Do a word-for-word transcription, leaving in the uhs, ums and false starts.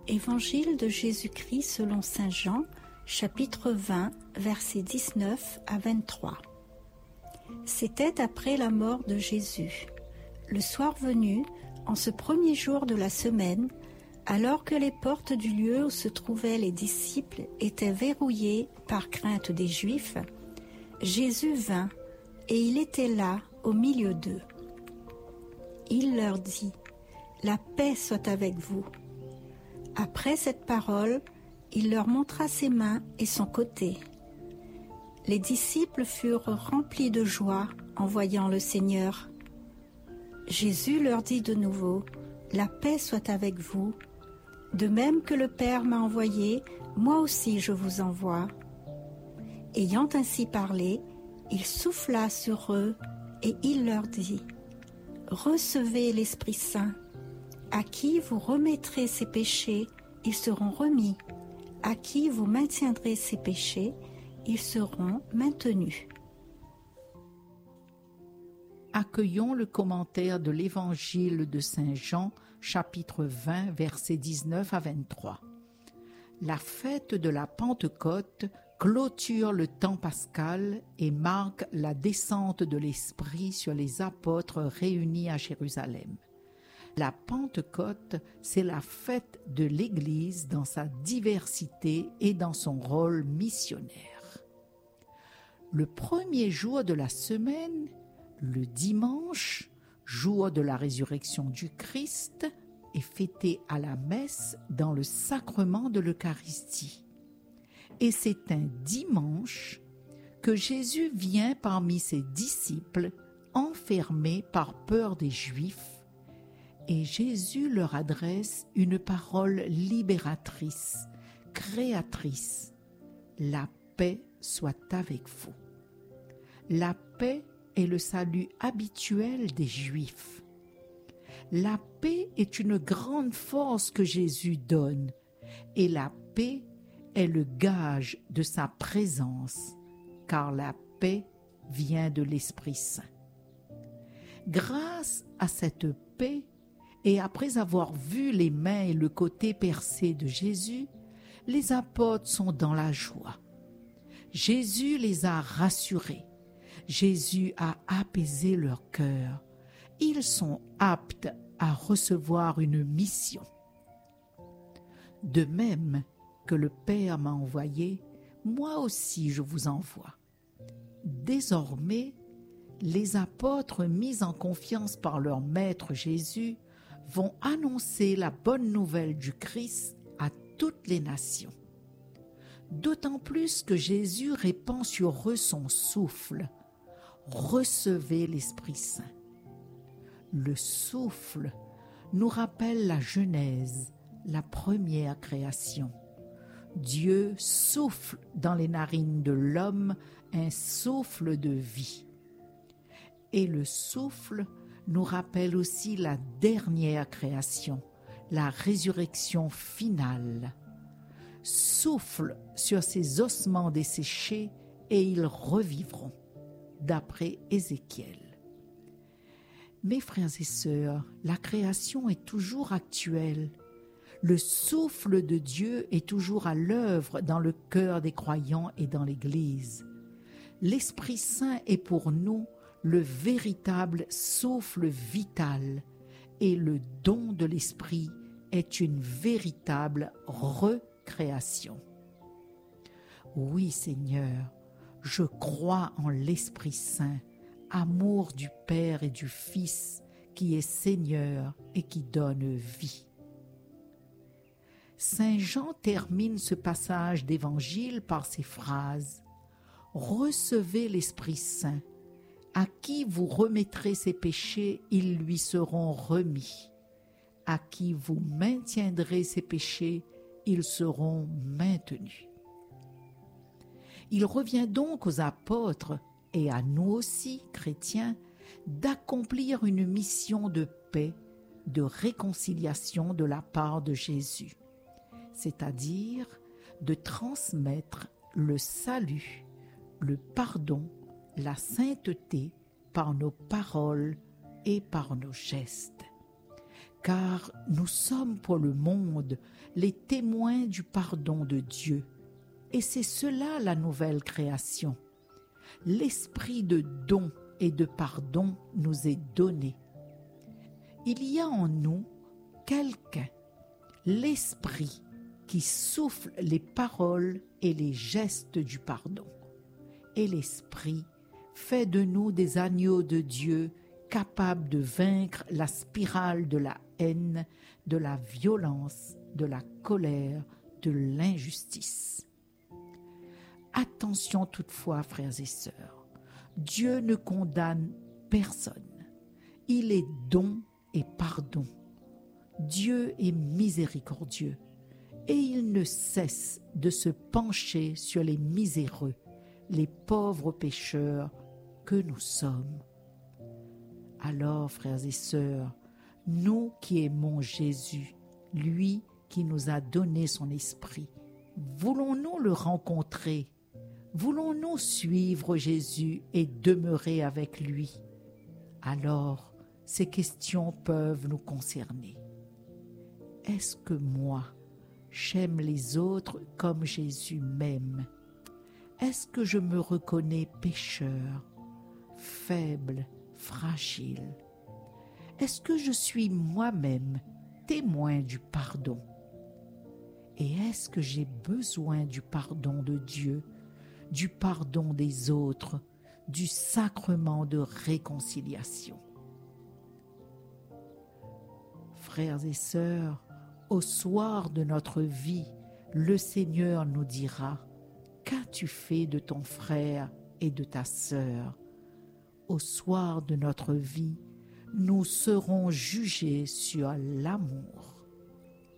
Évangile de Jésus-Christ selon saint Jean, chapitre vingt, versets dix-neuf à vingt-trois. C'était après la mort de Jésus. Le soir venu, en ce premier jour de la semaine, alors que les portes du lieu où se trouvaient les disciples étaient verrouillées par crainte des Juifs, Jésus vint, et il était là, au milieu d'eux. Il leur dit : « La paix soit avec vous. » Après cette parole, il leur montra ses mains et son côté. Les disciples furent remplis de joie en voyant le Seigneur. Jésus leur dit de nouveau : « La paix soit avec vous. De même que le Père m'a envoyé, moi aussi je vous envoie. » Ayant ainsi parlé, il souffla sur eux et il leur dit : « Recevez l'Esprit Saint. À qui vous remettrez ses péchés, ils seront remis. À qui vous maintiendrez ses péchés, ils seront maintenus. » Accueillons le commentaire de l'Évangile de saint Jean, chapitre vingt, versets dix-neuf à vingt-trois. La fête de la Pentecôte clôture le temps pascal et marque la descente de l'Esprit sur les apôtres réunis à Jérusalem. La Pentecôte, c'est la fête de l'Église dans sa diversité et dans son rôle missionnaire. Le premier jour de la semaine, le dimanche, jour de la résurrection du Christ, est fêté à la messe dans le sacrement de l'Eucharistie. Et c'est un dimanche que Jésus vient parmi ses disciples, enfermés par peur des Juifs, et Jésus leur adresse une parole libératrice, créatrice. La paix soit avec vous. La paix est le salut habituel des Juifs. La paix est une grande force que Jésus donne, et la paix est le gage de sa présence, car la paix vient de l'Esprit Saint. Grâce à cette paix, et après avoir vu les mains et le côté percé de Jésus, les apôtres sont dans la joie. Jésus les a rassurés. Jésus a apaisé leur cœur. Ils sont aptes à recevoir une mission. De même que le Père m'a envoyé, moi aussi je vous envoie. Désormais, les apôtres mis en confiance par leur Maître Jésus vont annoncer la bonne nouvelle du Christ à toutes les nations. D'autant plus que Jésus répand sur eux son souffle. Recevez l'Esprit Saint. Le souffle nous rappelle la Genèse, la première création. Dieu souffle dans les narines de l'homme un souffle de vie. Et le souffle nous rappelle aussi la dernière création, la résurrection finale. Souffle sur ces ossements desséchés et ils revivront, d'après Ézéchiel. Mes frères et sœurs, la création est toujours actuelle. Le souffle de Dieu est toujours à l'œuvre dans le cœur des croyants et dans l'Église. L'Esprit Saint est pour nous le véritable souffle vital, et le don de l'Esprit est une véritable recréation. Oui, Seigneur, je crois en l'Esprit Saint, amour du Père et du Fils, qui est Seigneur et qui donne vie. Saint Jean termine ce passage d'Évangile par ces phrases : « Recevez l'Esprit Saint. À qui vous remettrez ses péchés, ils lui seront remis. À qui vous maintiendrez ses péchés, ils seront maintenus. » Il revient donc aux apôtres, et à nous aussi, chrétiens, d'accomplir une mission de paix, de réconciliation de la part de Jésus, c'est-à-dire de transmettre le salut, le pardon, la sainteté par nos paroles et par nos gestes. car nous sommes pour le monde les témoins du pardon de Dieu. Et c'est cela la nouvelle création. L'esprit de don et de pardon nous est donné. Il y a en nous quelqu'un, l'esprit, qui souffle les paroles et les gestes du pardon. Et l'esprit fait de nous des agneaux de Dieu capables de vaincre la spirale de la haine, de la violence, de la colère, de l'injustice. Attention toutefois, frères et sœurs, Dieu ne condamne personne. Il est don et pardon. Dieu est miséricordieux et il ne cesse de se pencher sur les miséreux, les pauvres pécheurs que nous sommes. Alors, frères et sœurs, nous qui aimons Jésus, lui qui nous a donné son esprit, voulons-nous le rencontrer? Voulons-nous suivre Jésus et demeurer avec lui? Alors, ces questions peuvent nous concerner. Est-ce que moi, j'aime les autres comme Jésus m'aime? Est-ce que je me reconnais pécheur, faible, fragile? Est-ce que je suis moi-même témoin du pardon? Et est-ce que j'ai besoin du pardon de Dieu, du pardon des autres, du sacrement de réconciliation? Frères et sœurs, au soir de notre vie, le Seigneur nous dira: qu'as-tu fait de ton frère et de ta sœur? Au soir de notre vie, nous serons jugés sur l'amour.